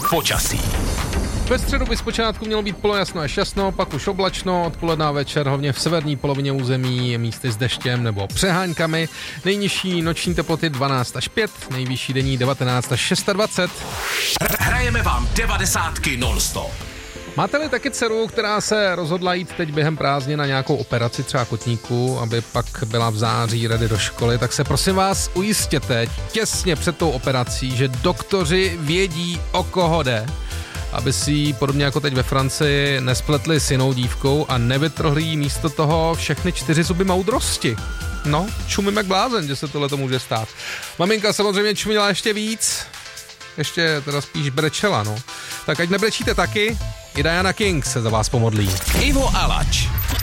Počasí. Ve středu by zpočátku mělo být polojasno až jasno, pak už oblačno, odpoledne a večer, hlavně v severní polovině území, místy s deštěm nebo přeháňkami. Nejnižší noční teploty 12 až 5, nejvyšší denní 19 až 26. Hrajeme vám 90 non-stop. Máte-li taky dceru, která se rozhodla jít teď během prázdnin na nějakou operaci, třeba kotníku, aby pak byla v září ready do školy, tak se prosím vás ujistěte těsně před tou operací, že doktoři vědí, o koho jde, aby si ji, podobně jako teď ve Francii, nespletli s jinou dívkou a nevytrhli jí místo toho všechny 4 zuby moudrosti. No, čumím jak blázen, že se tohle to může stát. Maminka samozřejmě čumila ještě víc, ještě teda spíš brečela, no. Tak ať nebrečíte taky, i Diana King se za vás pomodlí. Ivo Alač.